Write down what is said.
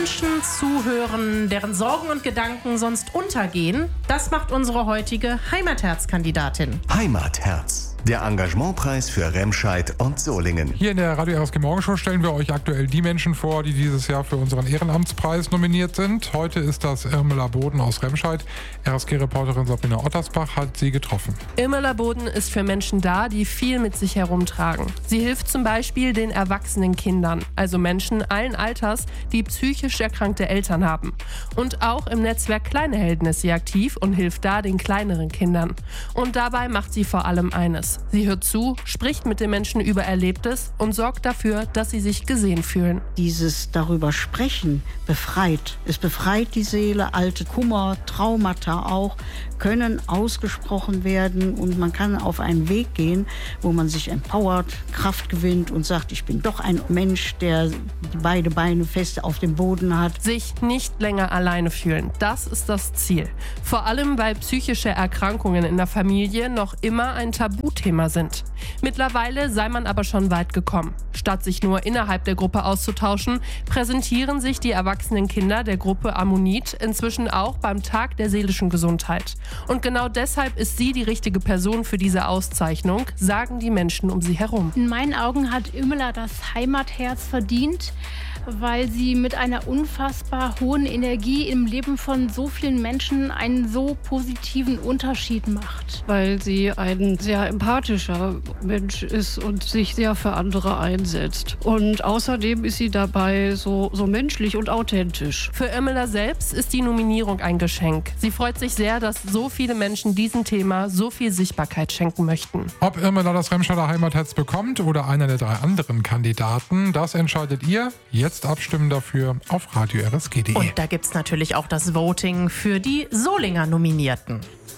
Menschen zuhören, deren Sorgen und Gedanken sonst untergehen. Das macht unsere heutige Heimatherz-Kandidatin. Heimatherz, der Engagementpreis für Remscheid und Solingen. Hier in der Radio RSG Morgenshow stellen wir euch aktuell die Menschen vor, die dieses Jahr für unseren Ehrenamtspreis nominiert sind. Heute ist das Irmela Boden aus Remscheid. RSG-Reporterin Sabrina Ottersbach hat sie getroffen. Irmela Boden ist für Menschen da, die viel mit sich herumtragen. Sie hilft zum Beispiel den erwachsenen Kindern, also Menschen allen Alters, die psychisch erkrankte Eltern haben. Und auch im Netzwerk Kleine Helden ist sie aktiv und hilft da den kleineren Kindern. Und dabei macht sie vor allem eines: Sie hört zu, spricht mit den Menschen über Erlebtes und sorgt dafür, dass sie sich gesehen fühlen. Dieses darüber sprechen befreit. Es befreit die Seele. Alte Kummer, Traumata auch, können ausgesprochen werden und man kann auf einen Weg gehen, wo man sich empowert, Kraft gewinnt und sagt, ich bin doch ein Mensch, der beide Beine fest auf dem Boden hat. Sich nicht länger alleine fühlen, das ist das Ziel. Vor allem, weil psychische Erkrankungen in der Familie noch immer ein Tabuthema sind. Mittlerweile sei man aber schon weit gekommen. Statt sich nur innerhalb der Gruppe auszutauschen, präsentieren sich die erwachsenen Kinder der Gruppe Ammonit inzwischen auch beim Tag der seelischen Gesundheit. Und genau deshalb ist sie die richtige Person für diese Auszeichnung, sagen die Menschen um sie herum. In meinen Augen hat Irmela das Heimatherz verdient, weil sie mit einer unfassbar hohen Energie im Leben von so vielen Menschen einen so positiven Unterschied macht. Weil sie ein sehr empathischer Mensch ist und sich sehr für andere einsetzt. Und außerdem ist sie dabei so menschlich und authentisch. Für Irmela selbst ist die Nominierung ein Geschenk. Sie freut sich sehr, dass so viele Menschen diesem Thema so viel Sichtbarkeit schenken möchten. Ob Irmela das Remscheider Heimatherz bekommt oder einer der 3 anderen Kandidaten, das entscheidet ihr. Jetzt abstimmen dafür auf radio-rsg.de. Und da gibt's natürlich auch das Voting für die Solinger Nominierten.